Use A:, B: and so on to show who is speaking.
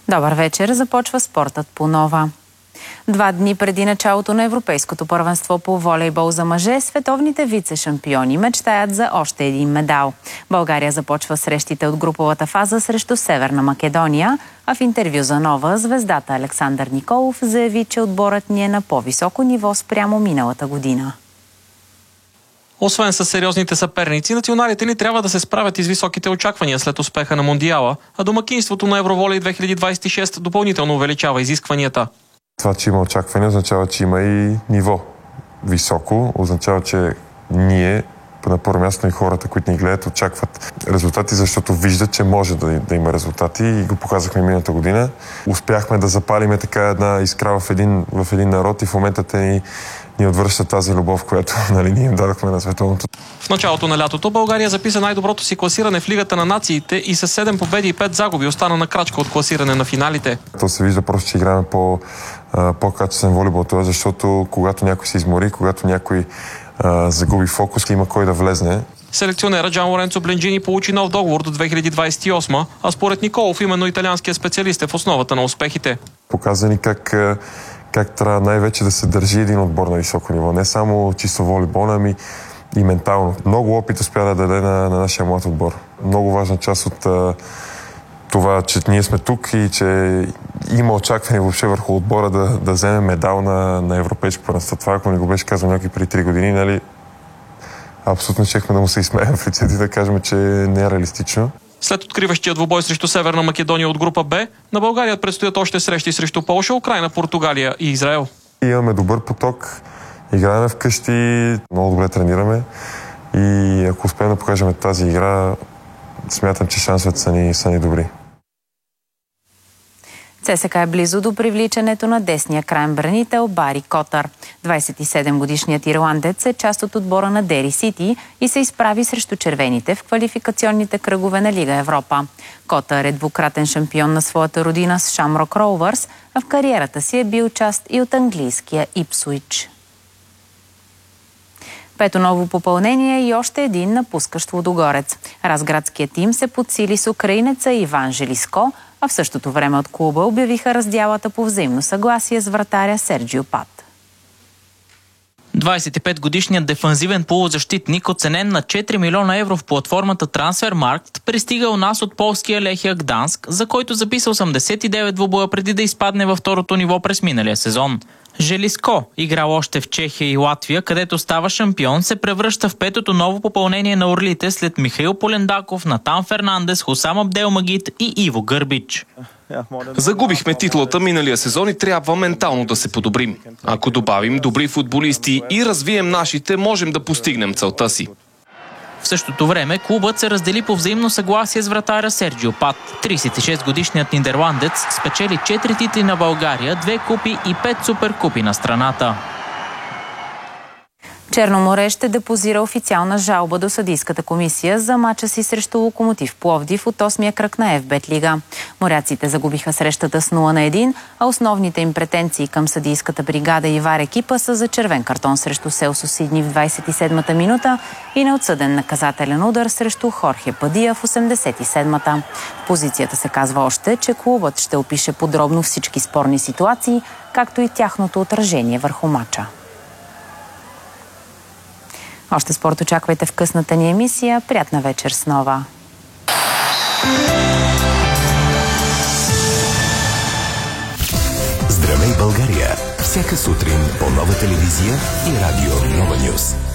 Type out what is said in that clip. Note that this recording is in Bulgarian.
A: Добър вечер, започва спортът по Нова. 2 дни преди началото на Европейското първенство по волейбол за мъже, световните вице-шампиони мечтаят за още един медал. България започва срещите от груповата фаза срещу Северна Македония, а в интервю за Нова звездата Александър Николов заяви, че отборът ни е на по-високо ниво спрямо миналата година.
B: Освен с сериозните съперници, националите ни трябва да се справят и с високите очаквания след успеха на Мондиала, а домакинството на Евроволей 2026 допълнително увеличава изискванията.
C: Това, че има очаквания, означава, че има и ниво високо, означава, че ние, на първо място и хората, които ни гледат, очакват резултати, защото виждат, че може да има резултати и го показахме миналата година. Успяхме да запалиме така една искра в един народ и в момента те ни отвръщат тази любов, която ние им дадохме на световното.
B: В началото на лятото България записа най-доброто си класиране в Лигата на нациите и с 7 победи и 5 загуби остана на крачка от класиране на финалите.
C: То се вижда просто, че играем по-качествен волейбол. Това, защото когато някой се измори, когато някой загуби фокус, има кой да влезне.
B: Селекционера Джан Лоренцо Бленджини получи нов договор до 2028, а според Николов именно италианският специалист е в основата на успехите.
C: Показа ни как трябва най-вече да се държи един отбор на високо ниво. Не само чисто волейбол, ами и ментално. Много опит успя да даде на нашия млад отбор. Много важна част от това, че ние сме тук и че има очакване въобще върху отбора да вземе медал на европейско първенство. Това, ако ни го беше казал някой преди 3 години, нали, абсолютно щехме да му се изсмеем в лицето и да кажем, че не е реалистично.
B: След откриващия двубой срещу Северна Македония от група Б, на България предстоят още срещи срещу Полша, Украйна, Португалия и Израел.
C: Имаме добър поток, играем вкъщи, много добре тренираме и ако успеем да покажем тази игра, смятам, че шансовете са ни добри.
A: ЦСКА е близо до привличането на десния краен бранител Бари Котър. 27-годишният ирландец е част от отбора на Дери Сити и се изправи срещу червените в квалификационните кръгове на Лига Европа. Котър е двукратен шампион на своята родина с Шамрок Роувърс, а в кариерата си е бил част и от английския Ипсуич. 5-то ново попълнение и още един напускащ Лудогорец. Разградският тим се подсили с украинеца Иван Желиско, а в същото време от клуба обявиха раздялата по взаимно съгласие с вратаря Серджио Пат.
D: 25-годишният дефанзивен полузащитник, оценен на 4 милиона евро в платформата Трансфермаркт, пристига у нас от полския Лехия Гданск, за който записа 89 двубоя преди да изпадне във второто ниво през миналия сезон. Желиско, играл още в Чехия и Латвия, където става шампион, се превръща в 5-то ново попълнение на орлите след Михаил Полендаков, Натан Фернандес, Хусам Абделмагид и Иво Гърбич.
E: Загубихме титлата миналия сезон и трябва ментално да се подобрим. Ако добавим добри футболисти и развием нашите, можем да постигнем целта си.
D: В същото време клубът се раздели по взаимно съгласие с вратаря Серджио Пат. 36-годишният нидерландец спечели 4 титли на България, 2 купи и 5 суперкупи на страната.
A: Черно море ще депозира официална жалба до съдийската комисия за мача си срещу Локомотив Пловдив от 8-я кръг на ФБ Лига. Моряците загубиха срещата с 0-1, а основните им претенции към съдийската бригада и ВАР екипа са за червен картон срещу Селсо Сидни в 27-та минута и неотсъден наказателен удар срещу Хорхе Падия в 87-та. В позицията се казва още, че клубът ще опише подробно всички спорни ситуации, както и тяхното отражение върху мача. Още спорт очаквайте в късната ни емисия. Приятна вечер с Нова!
F: Здравей, България! Всяка сутрин по Нова телевизия и радио Нова Нюс.